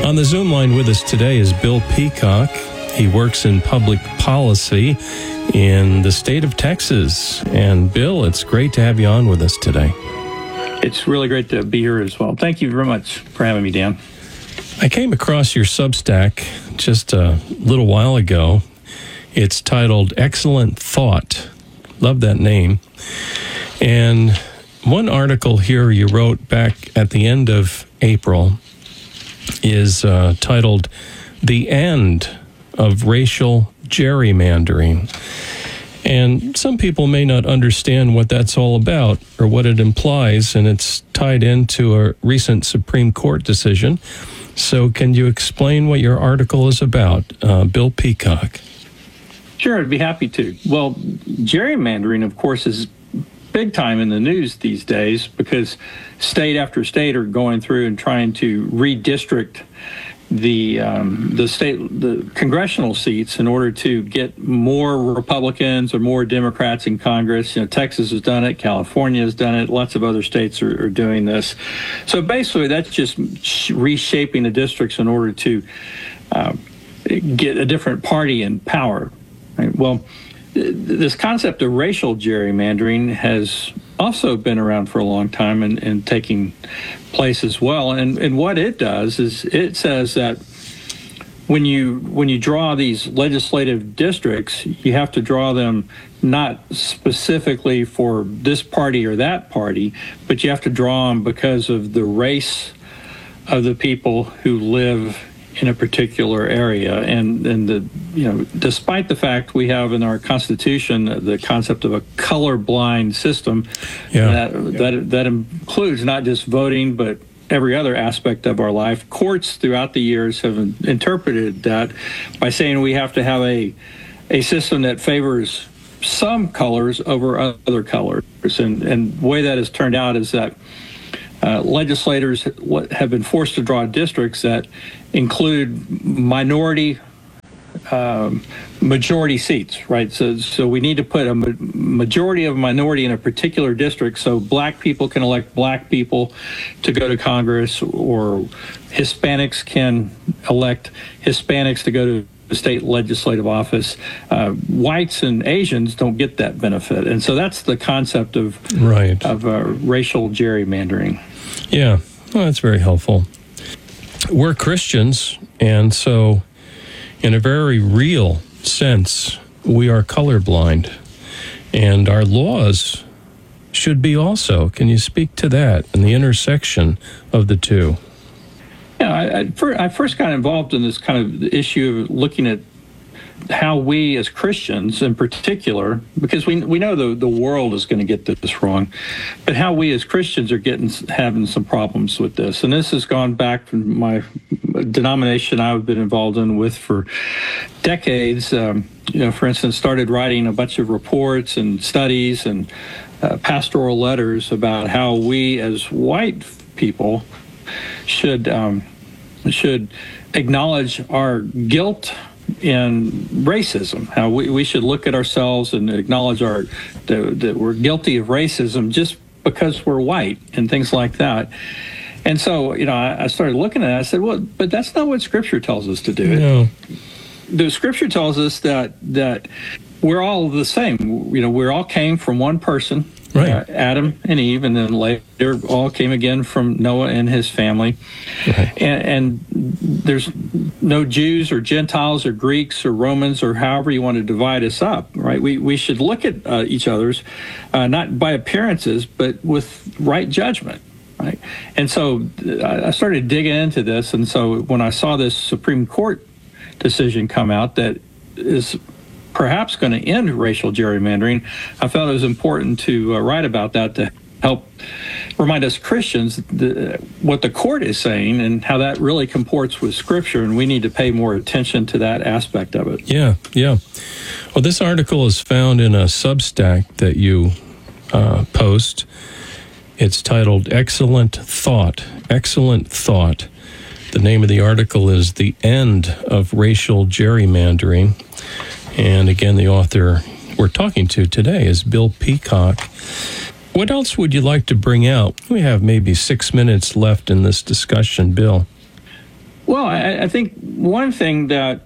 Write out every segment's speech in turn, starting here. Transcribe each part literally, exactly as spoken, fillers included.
On the Zoom line with us today is Bill Peacock. He works in public policy in the state of Texas. And Bill, it's great to have you on with us today. It's really great to be here as well. Thank you very much for having me, Dan. I came across your Substack just a little while ago. It's titled Excellent Thought. Love that name. And one article here you wrote back at the end of April is uh, titled The End of Racial Gerrymandering. And some people may not understand what that's all about or what it implies, and it's tied into a recent Supreme Court decision. So can you explain what your article is about, uh, Bill Peacock? Sure, I'd be happy to. Well, gerrymandering, of course, is big time in the news these days because state after state are going through and trying to redistrict the um, the state the congressional seats in order to get more Republicans or more Democrats in Congress. You know, Texas has done it, California has done it, lots of other states are, are doing this. So basically, that's just reshaping the districts in order to uh, get a different party in power. Right? Well, this concept of racial gerrymandering has also been around for a long time and, and taking place as well. And, and what it does is it says that when you when you draw these legislative districts, you have to draw them not specifically for this party or that party, but you have to draw them because of the race of the people who live in a particular area. And, and the, you know, despite the fact we have in our Constitution the concept of a colorblind system, yeah. that, yeah. that that includes not just voting, but every other aspect of our life. Courts throughout the years have interpreted that by saying we have to have a a system that favors some colors over other colors. And, and the way that has turned out is that Uh, legislators have been forced to draw districts that include minority um, majority seats, right? So, so we need to put a ma- majority of a minority in a particular district so black people can elect black people to go to Congress, or Hispanics can elect Hispanics to go to the state legislative office. Uh, whites and Asians don't get that benefit. And so that's the concept of, right. of uh, racial gerrymandering. Yeah, well, that's very helpful. We're Christians, and so in a very real sense, we are colorblind, and our laws should be also. Can you speak to that and the intersection of the two? Yeah, I, I, for, I first got involved in this kind of issue of looking at how we as Christians in particular, because we we know the, the world is going to get this wrong, but how we as Christians are getting having some problems with this. And this has gone back from my denomination I've been involved in with for decades. Um, you know, for instance, started writing a bunch of reports and studies and uh, pastoral letters about how we as white people should um, should acknowledge our guilt in racism, how we, we should look at ourselves and acknowledge our that, that we're guilty of racism just because we're white and things like that. And so, you know, I, I started looking at it. I said, well, but that's not what Scripture tells us to do. No. The Scripture tells us that that we're all the same. You know, we all came from one person. Right. Uh, Adam and Eve, and then later all came again from Noah and his family. Right. And, and there's no Jews or Gentiles or Greeks or Romans or however you want to divide us up, right? We we should look at uh, each other's, uh, not by appearances, but with right judgment, right? And so I started digging into this, and so when I saw this Supreme Court decision come out that is perhaps going to end racial gerrymandering, I felt it was important to uh, write about that to help remind us Christians the, what the court is saying and how that really comports with Scripture, and we need to pay more attention to that aspect of it. Yeah, yeah. Well, this article is found in a Substack that you uh, post. It's titled Excellent Thought, Excellent Thought. The name of the article is The End of Racial Gerrymandering. And again, the author we're talking to today is Bill Peacock. What else would you like to bring out? We have maybe six minutes left in this discussion, Bill. Well, I, I think one thing that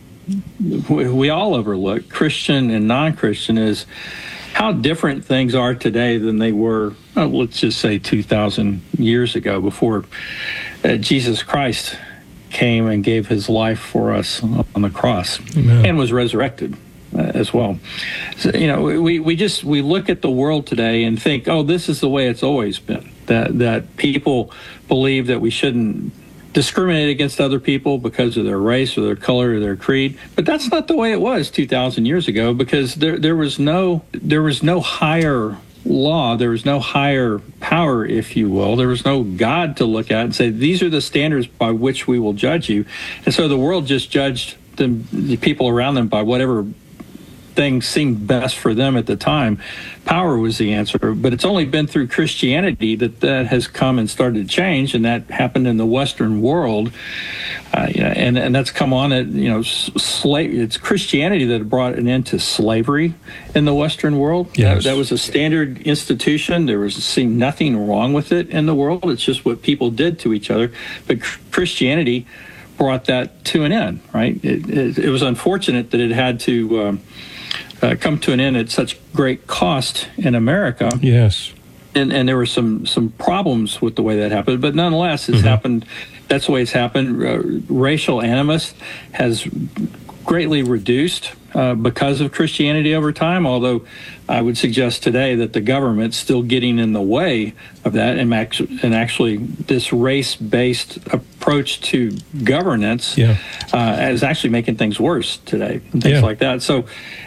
we, we all overlook, Christian and non-Christian, is how different things are today than they were, oh, let's just say two thousand years ago, before uh, Jesus Christ came and gave his life for us on the cross. Amen. And was resurrected uh, as well. So, you know, we, we just, we look at the world today and think, oh, this is the way it's always been, that, that people believe that we shouldn't discriminate against other people because of their race or their color or their creed. But that's not the way it was two thousand years ago, because there, there was no, there was no higher law, there was no higher power, if you will. There was no God to look at and say, these are the standards by which we will judge you. And so the world just judged the, the people around them by whatever thing seemed best for them at the time. Power was the answer, but it's only been through Christianity that that has come and started to change, and that happened in the Western world. Uh, you know, and and that's come on at you know slave. It's Christianity that brought an end to slavery in the Western world. Yes. That, that was a standard institution. There was seemed nothing wrong with it in the world. It's just what people did to each other. But Christianity brought that to an end. Right. It, it, it was unfortunate that it had to um, uh, come to an end at such great cost in America. Yes. And and there were some some problems with the way that happened, but nonetheless, it's mm-hmm. happened. That's the way it's happened. Uh, racial animus has greatly reduced uh, because of Christianity over time, although I would suggest today that the government's still getting in the way of that, and, act- and actually this race-based approach to governance yeah. uh, is actually making things worse today, and things yeah. like that. So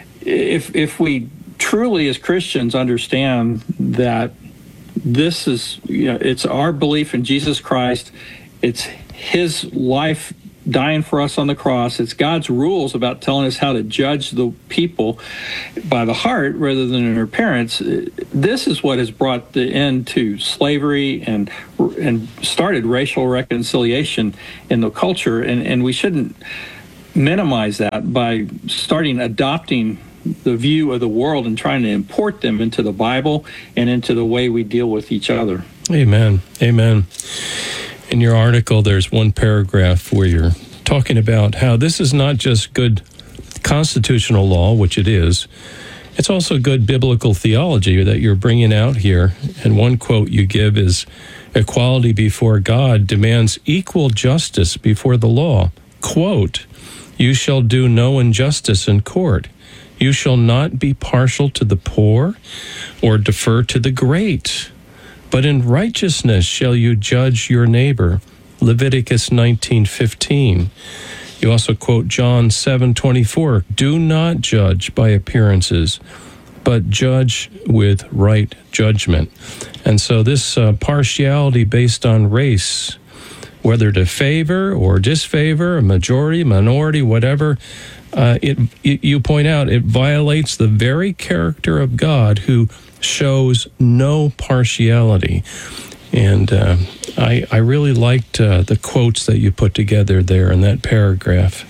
if if we truly as Christians understand that this is, you know, it's our belief in Jesus Christ, it's his life dying for us on the cross, it's God's rules about telling us how to judge the people by the heart rather than in our parents. This is what has brought the end to slavery and and started racial reconciliation in the culture, and, and we shouldn't minimize that by starting adopting the view of the world and trying to import them into the Bible and into the way we deal with each other. Amen. Amen. In your article, there's one paragraph where you're talking about how this is not just good constitutional law, which it is, it's also good biblical theology that you're bringing out here. And one quote you give is, "Equality before God demands equal justice before the law. Quote, you shall do no injustice in court. You shall not be partial to the poor or defer to the great, but in righteousness shall you judge your neighbor." Leviticus nineteen fifteen. You also quote John seven twenty-four. "Do not judge by appearances, but judge with right judgment." And so this uh, partiality based on race, whether to favor or disfavor, a majority, minority, whatever, Uh, it, it, you point out, it violates the very character of God, who shows no partiality. And uh, I, I really liked uh, the quotes that you put together there in that paragraph.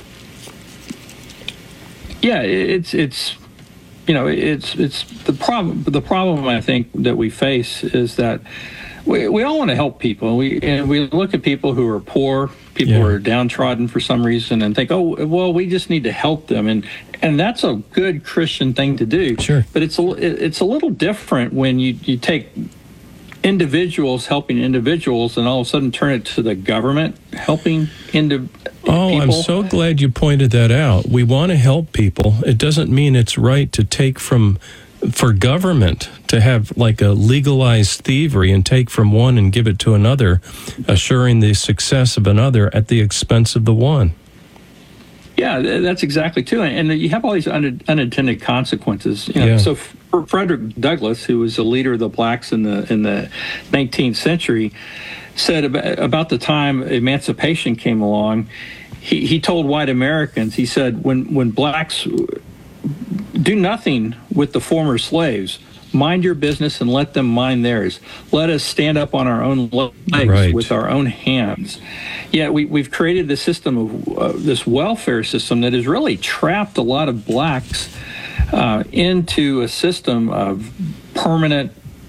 Yeah, it's it's you know it's it's the problem. The problem I think that we face is that we we all want to help people. We and we look at people who are poor, people yeah. who are downtrodden for some reason, and think, oh, well, we just need to help them, and and that's a good Christian thing to do. Sure, but it's a it's a little different when you you take individuals helping individuals and all of a sudden turn it to the government helping into oh people. I'm so glad you pointed that out. We want to help people. It doesn't mean it's right to take from for government to have like a legalized thievery and take from one and give it to another, assuring the success of another at the expense of the one. Yeah, that's exactly too. And you have all these unintended consequences. You know, yeah. So for Frederick Douglass, who was the leader of the blacks in the in the nineteenth century, said about, about the time emancipation came along, he, he told white Americans, he said, when when blacks do nothing with the former slaves, mind your business and let them mind theirs. Let us stand up on our own legs right. with our own hands. Yet we, we've created this system of uh, this welfare system that has really trapped a lot of blacks uh, into a system of permanent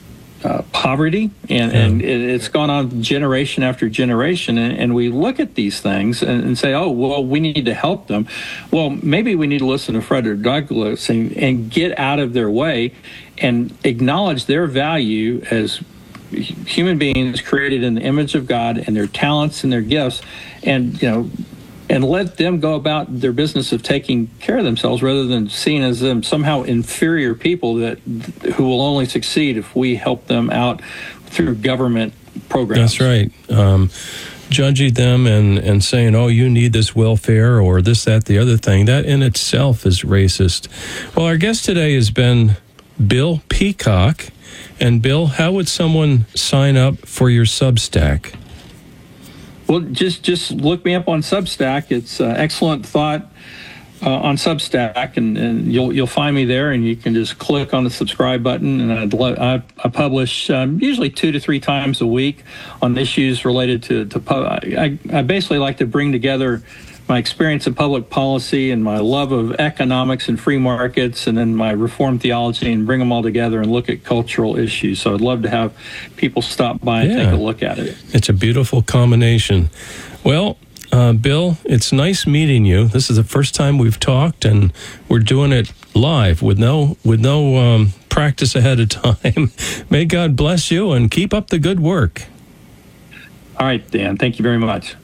uh, poverty, and, Yeah. and it, it's gone on generation after generation. And, and we look at these things and, and say, oh, well, we need to help them. Well, maybe we need to listen to Frederick Douglass and, and get out of their way and acknowledge their value as human beings created in the image of God and their talents and their gifts, and, you know, and let them go about their business of taking care of themselves rather than seen as them somehow inferior people that who will only succeed if we help them out through government programs. That's right. Um, judging them and, and saying, oh, you need this welfare or this, that, the other thing, that in itself is racist. Well, our guest today has been Bill Peacock. And Bill, how would someone sign up for your Substack? Well, just just look me up on Substack. It's uh, Excellent Thought uh, on Substack, and, and you'll you'll find me there. And you can just click on the subscribe button. And I'd lo- I, I publish um, usually two to three times a week on issues related to to. Pu- I, I basically like to bring together my experience in public policy and my love of economics and free markets, and then my reform theology, and bring them all together and look at cultural issues. So I'd love to have people stop by and Yeah. take a look at it. It's a beautiful combination. Well, uh, Bill, it's nice meeting you. This is the first time we've talked, and we're doing it live with no with no um, practice ahead of time. May God bless you and keep up the good work. All right, Dan. Thank you very much.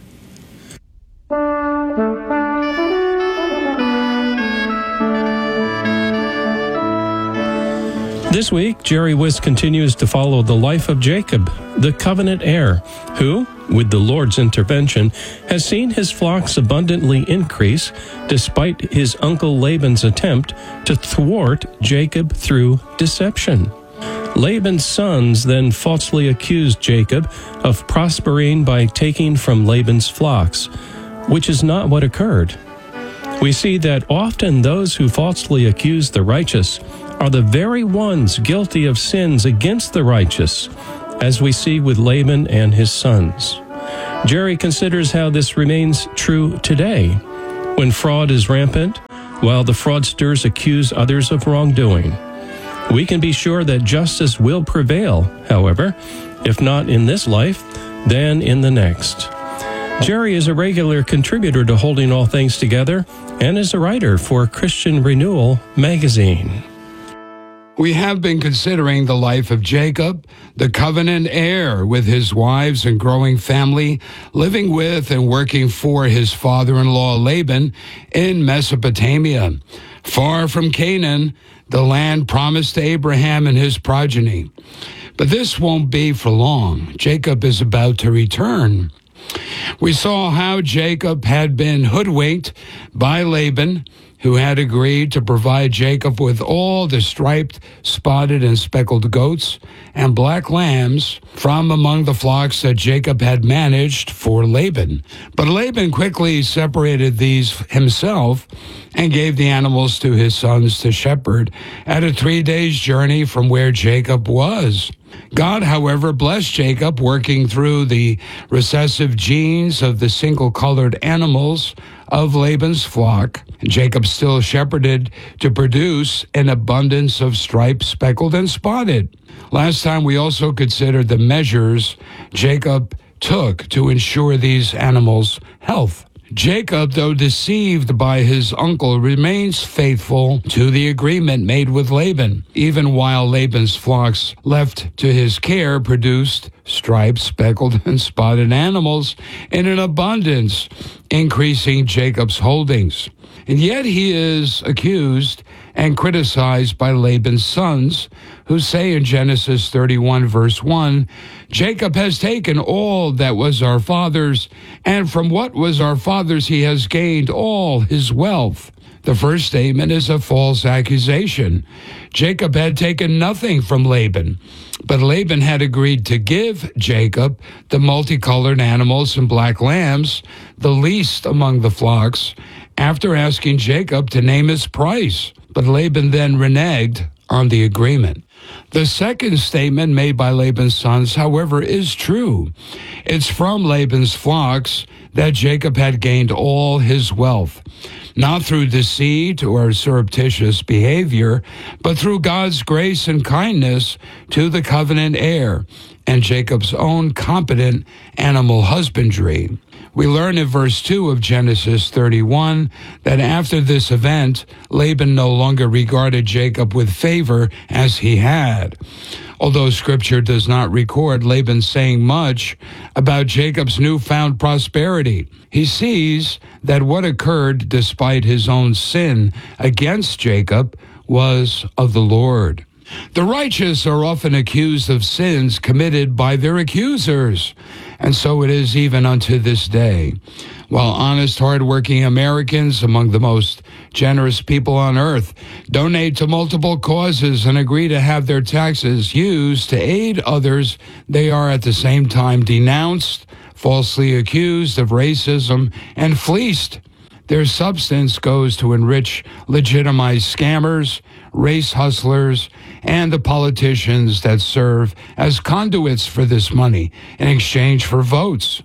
This week, Jerry Wiss continues to follow the life of Jacob, the covenant heir, who, with the Lord's intervention, has seen his flocks abundantly increase despite his uncle Laban's attempt to thwart Jacob through deception. Laban's sons then falsely accused Jacob of prospering by taking from Laban's flocks, which is not what occurred. We see that often those who falsely accuse the righteous are the very ones guilty of sins against the righteous, as we see with Laban and his sons. Jerry considers how this remains true today, when fraud is rampant, while the fraudsters accuse others of wrongdoing. We can be sure that justice will prevail, however, if not in this life, then in the next. Jerry is a regular contributor to Holding All Things Together and is a writer for Christian Renewal magazine. We have been considering the life of Jacob, the covenant heir, with his wives and growing family, living with and working for his father-in-law Laban in Mesopotamia, far from Canaan, the land promised to Abraham and his progeny. But this won't be for long. Jacob is about to return. We saw how Jacob had been hoodwinked by Laban, who had agreed to provide Jacob with all the striped, spotted, and speckled goats and black lambs from among the flocks that Jacob had managed for Laban. But Laban quickly separated these himself and gave the animals to his sons to shepherd at a three days journey from where Jacob was. God, however, blessed Jacob, working through the recessive genes of the single-colored animals of Laban's flock. Jacob still shepherded to produce an abundance of striped, speckled, and spotted. Last time we also considered the measures Jacob took to ensure these animals' health. Jacob, though deceived by his uncle, remains faithful to the agreement made with Laban, even while Laban's flocks left to his care produced striped, speckled, and spotted animals in an abundance, increasing Jacob's holdings. And yet he is accused and criticized by Laban's sons, who say in Genesis thirty-one, verse one, Jacob has taken all that was our father's, and from what was our father's he has gained all his wealth. The first statement is a false accusation. Jacob had taken nothing from Laban, but Laban had agreed to give Jacob the multicolored animals and black lambs, the least among the flocks, after asking Jacob to name his price. But Laban then reneged on the agreement. The second statement made by Laban's sons, however, is true. It's from Laban's flocks that Jacob had gained all his wealth, not through deceit or surreptitious behavior, but through God's grace and kindness to the covenant heir and Jacob's own competent animal husbandry. We learn in verse two of Genesis thirty-one that after this event, Laban no longer regarded Jacob with favor as he had. Although Scripture does not record Laban saying much about Jacob's newfound prosperity, he sees that what occurred despite his own sin against Jacob was of the Lord. The righteous are often accused of sins committed by their accusers, and so it is even unto this day. While honest, hardworking Americans, among the most generous people on earth, donate to multiple causes and agree to have their taxes used to aid others, they are at the same time denounced, falsely accused of racism, and fleeced. Their substance goes to enrich legitimized scammers, race hustlers, and the politicians that serve as conduits for this money in exchange for votes.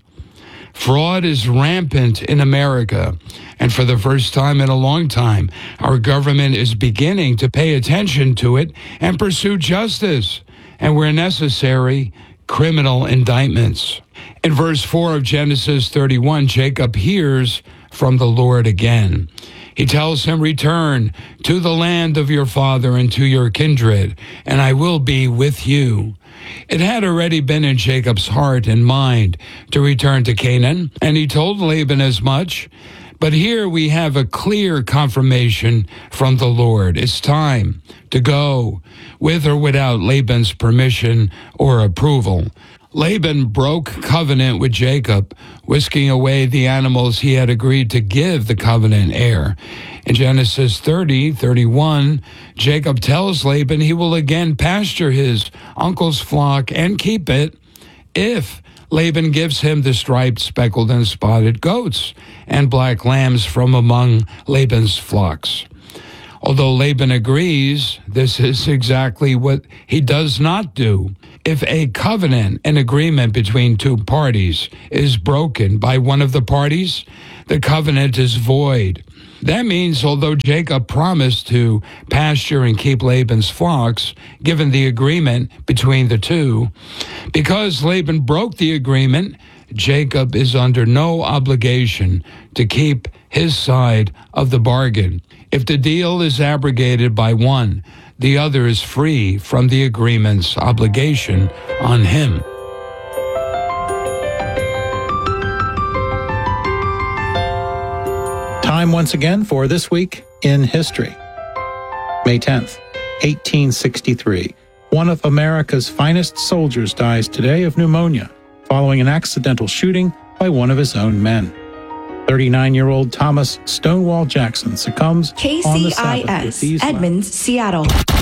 Fraud is rampant in America, and for the first time in a long time, our government is beginning to pay attention to it and pursue justice, and where necessary, criminal indictments. In verse four of Genesis thirty-one, Jacob hears from the Lord again. He tells him, "Return to the land of your father and to your kindred, and I will be with you." It had already been in Jacob's heart and mind to return to Canaan, and he told Laban as much. But here we have a clear confirmation from the Lord. It's time to go, with or without Laban's permission or approval. Laban broke covenant with Jacob, whisking away the animals he had agreed to give the covenant heir. In Genesis thirty, thirty-one, Jacob tells Laban he will again pasture his uncle's flock and keep it if Laban gives him the striped, speckled, and spotted goats and black lambs from among Laban's flocks. Although Laban agrees, this is exactly what he does not do. If a covenant, an agreement between two parties, is broken by one of the parties, the covenant is void. That means although Jacob promised to pasture and keep Laban's flocks, given the agreement between the two, because Laban broke the agreement, Jacob is under no obligation to keep his side of the bargain. If the deal is abrogated by one, the other is free from the agreement's obligation on him. Time once again for This Week in History. May tenth, eighteen sixty-three. One of America's finest soldiers dies today of pneumonia following an accidental shooting by one of his own men. thirty-nine-year-old Thomas Stonewall Jackson succumbs K on the C I Sabbath with S, these Edmonds, Seattle.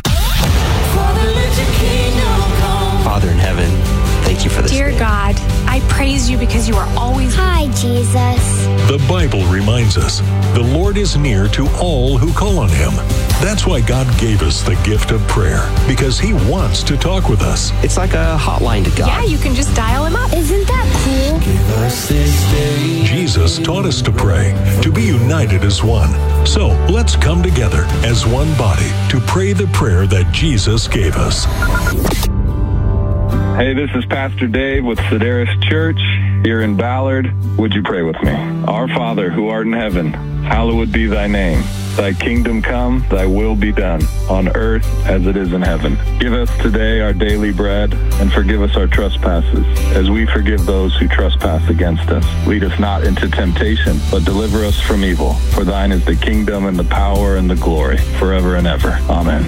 Father in heaven, thank you for this Dear day. God, I praise you because you are always... Hi, Jesus. The Bible reminds us the Lord is near to all who call on him. That's why God gave us the gift of prayer, because he wants to talk with us. It's like a hotline to God. Yeah, you can just dial him up. Isn't that cool? Give us this day. Jesus taught us to pray, to be united as one. So let's come together as one body to pray the prayer that Jesus gave us. Hey, this is Pastor Dave with Sedaris Church here in Ballard. Would you pray with me? Our Father, who art in heaven, hallowed be thy name. Thy kingdom come, thy will be done, on earth as it is in heaven. Give us today our daily bread, and forgive us our trespasses, as we forgive those who trespass against us. Lead us not into temptation, but deliver us from evil. For thine is the kingdom and the power and the glory, forever and ever. Amen.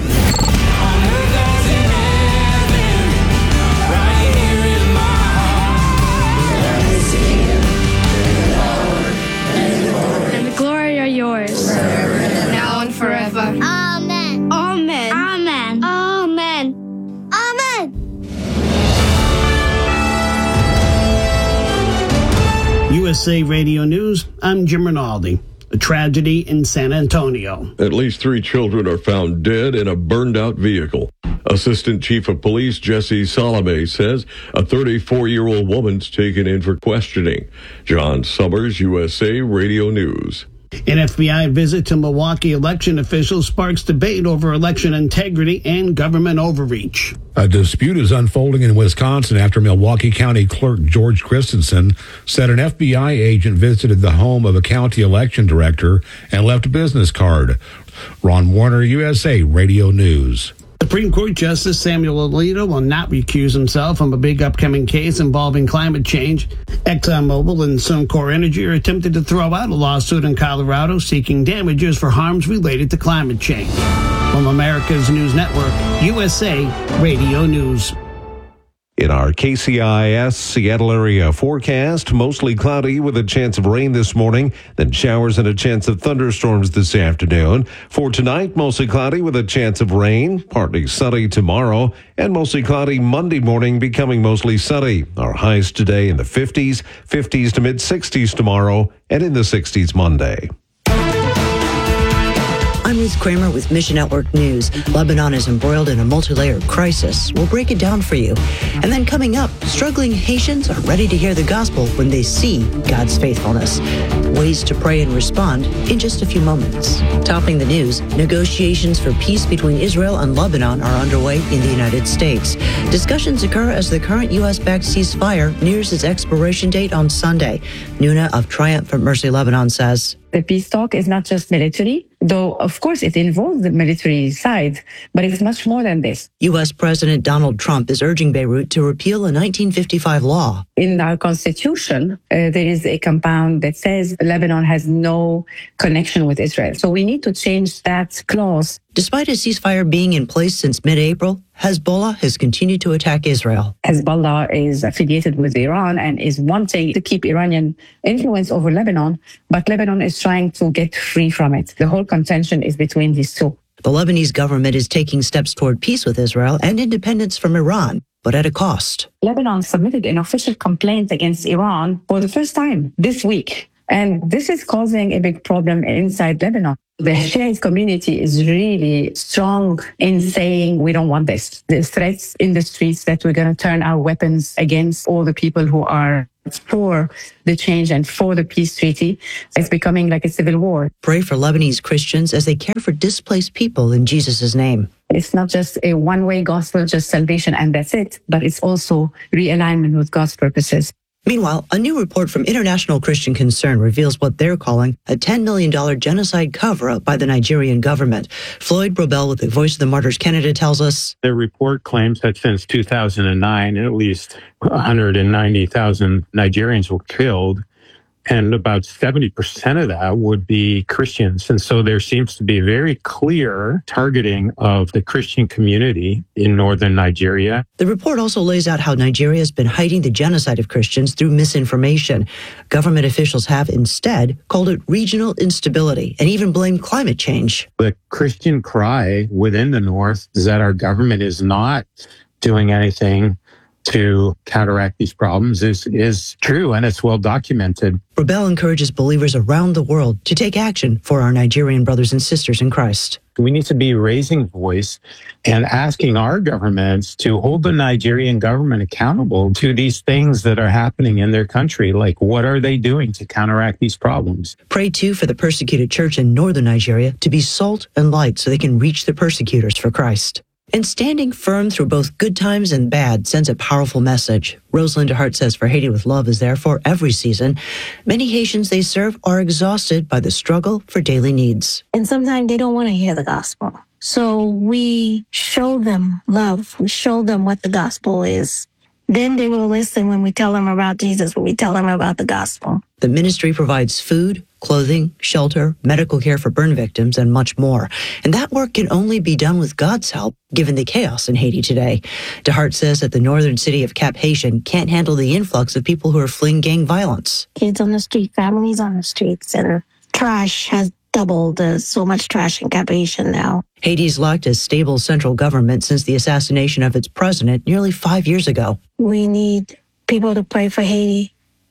Forever. Amen. Amen. Amen. Amen. Amen. U S A Radio News, I'm Jim Rinaldi. A tragedy in San Antonio. At least three children are found dead in a burned-out vehicle. Assistant Chief of Police Jesse Salome says a thirty-four-year-old woman's taken in for questioning. John Summers, U S A Radio News. An F B I visit to Milwaukee election officials sparks debate over election integrity and government overreach. A dispute is unfolding in Wisconsin after Milwaukee County Clerk George Christensen said an F B I agent visited the home of a county election director and left a business card. Ron Warner, U S A Radio News. Supreme Court Justice Samuel Alito will not recuse himself from a big upcoming case involving climate change. ExxonMobil and Suncor Energy are attempting to throw out a lawsuit in Colorado seeking damages for harms related to climate change. From America's News Network, U S A Radio News. In our K C I S Seattle area forecast, mostly cloudy with a chance of rain this morning, then showers and a chance of thunderstorms this afternoon. For tonight, mostly cloudy with a chance of rain, partly sunny tomorrow, and mostly cloudy Monday morning, becoming mostly sunny. Our highs today in the fifties, fifties to mid-sixties tomorrow, and in the sixties Monday. I'm Ruth Kramer with Mission Network News. Lebanon is embroiled in a multi-layered crisis. We'll break it down for you. And then coming up, struggling Haitians are ready to hear the gospel when they see God's faithfulness. Ways to pray and respond in just a few moments. Topping the news, negotiations for peace between Israel and Lebanon are underway in the United States. Discussions occur as the current U S-backed ceasefire nears its expiration date on Sunday. Nuna of Triumphant Mercy Lebanon says, the peace talk is not just military, though, of course, it involves the military side, but it's much more than this. U S. President Donald Trump is urging Beirut to repeal a nineteen fifty-five law. In our constitution, uh, there is a compound that says Lebanon has no connection with Israel. So we need to change that clause. Despite a ceasefire being in place since mid-April, Hezbollah has continued to attack Israel. Hezbollah is affiliated with Iran and is wanting to keep Iranian influence over Lebanon, but Lebanon is trying to get free from it. The whole contention is between these two. The Lebanese government is taking steps toward peace with Israel and independence from Iran, but at a cost. Lebanon submitted an official complaint against Iran for the first time this week. And this is causing a big problem inside Lebanon. The Shiite community is really strong in saying we don't want this. There's threats in the streets that we're going to turn our weapons against all the people who are for the change and for the peace treaty. It's becoming like a civil war. Pray for Lebanese Christians as they care for displaced people in Jesus' name. It's not just a one-way gospel, just salvation and that's it, but it's also realignment with God's purposes. Meanwhile, a new report from International Christian Concern reveals what they're calling a ten million dollars genocide cover-up by the Nigerian government. Floyd Brobel with the Voice of the Martyrs Canada tells us, their report claims that since two thousand nine, at least one hundred ninety thousand Nigerians were killed, and about seventy percent of that would be Christians. And so there seems to be a very clear targeting of the Christian community in northern Nigeria. The report also lays out how Nigeria has been hiding the genocide of Christians through misinformation. Government officials have instead called it regional instability and even blamed climate change. The Christian cry within the north is that our government is not doing anything to counteract these problems is, is true, and it's well documented. Brobel encourages believers around the world to take action for our Nigerian brothers and sisters in Christ. We need to be raising voice and asking our governments to hold the Nigerian government accountable to these things that are happening in their country. Like, what are they doing to counteract these problems? Pray, too, for the persecuted church in northern Nigeria to be salt and light so they can reach the persecutors for Christ. And standing firm through both good times and bad sends a powerful message. Rosalind Hart says For Haiti with Love is there for every season. Many Haitians they serve are exhausted by the struggle for daily needs. And sometimes they don't want to hear the gospel. So we show them love. We show them what the gospel is. Then they will listen when we tell them about Jesus, when we tell them about the gospel. The ministry provides food, clothing, shelter, medical care for burn victims, and much more. And that work can only be done with God's help, given the chaos in Haiti today. DeHart says that the northern city of Cap-Haïtien can't handle the influx of people who are fleeing gang violence. Kids on the street, families on the streets, and trash has doubled. There's so much trash in Cap-Haïtien now. Haiti's lacked a stable central government since the assassination of its president nearly five years ago. We need people to pray for Haiti.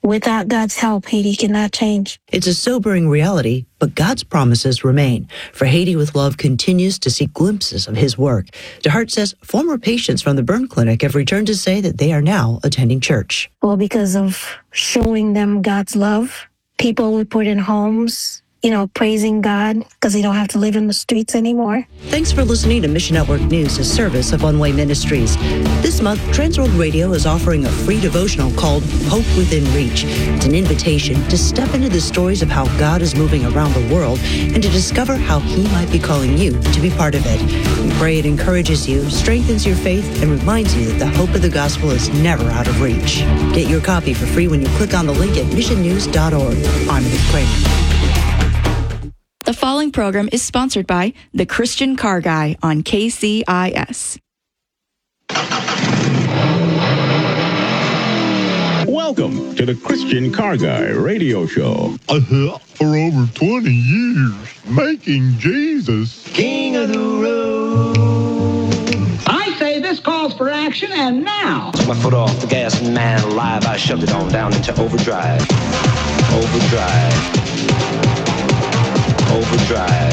Without God's help, Haiti cannot change. It's a sobering reality, but God's promises remain. For Haiti with Love continues to see glimpses of his work. DeHart says former patients from the burn clinic have returned to say that they are now attending church. Well, because of showing them God's love, people we put in homes, you know, praising God because they don't have to live in the streets anymore. Thanks for listening to Mission Network News, a service of One Way Ministries. This month, Transworld Radio is offering a free devotional called Hope Within Reach. It's an invitation to step into the stories of how God is moving around the world and to discover how he might be calling you to be part of it. We pray it encourages you, strengthens your faith, and reminds you that the hope of the gospel is never out of reach. Get your copy for free when you click on the link at mission news dot org. I'm Edith Kramer. The following program is sponsored by The Christian Car Guy on K C I S. Welcome to the Christian Car Guy radio show. Uh-huh. For over twenty years, making Jesus King of the Road. I say this calls for action, and now. Took my foot off the gas and man alive, I shoved it on down into overdrive. Overdrive. Overdrive.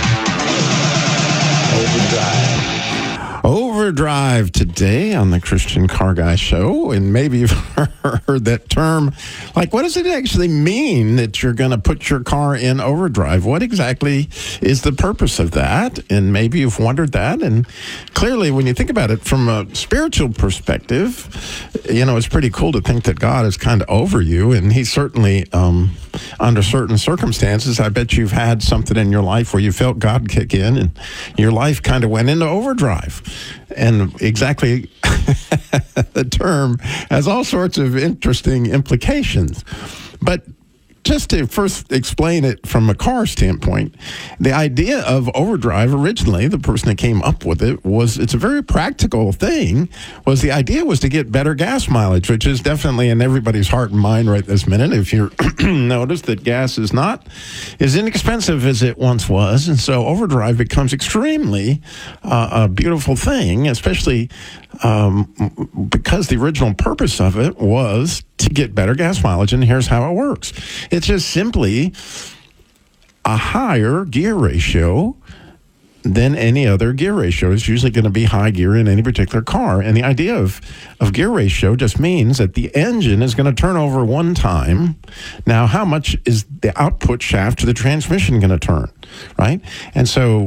Overdrive. Overdrive today on the Christian Car Guy Show. And maybe you've heard that term. Like, what does it actually mean that you're going to put your car in overdrive? What exactly is the purpose of that? And maybe you've wondered that. And clearly, when you think about it from a spiritual perspective, you know, it's pretty cool to think that God is kind of over you. And he certainly, um, under certain circumstances, I bet you've had something in your life where you felt God kick in and your life kind of went into overdrive. And exactly the term has all sorts of interesting implications. But just to first explain it from a car standpoint, the idea of overdrive originally, the person that came up with it, was it's a very practical thing, was the idea was to get better gas mileage, which is definitely in everybody's heart and mind right this minute. If you notice that gas is not as inexpensive as it once was, and so overdrive becomes extremely uh, a beautiful thing, especially um, because the original purpose of it was to get better gas mileage, and here's how it works. It's just simply a higher gear ratio than any other gear ratio. It's usually going to be high gear in any particular car. And the idea of, of gear ratio just means that the engine is going to turn over one time. Now, how much is the output shaft to the transmission going to turn, right? And so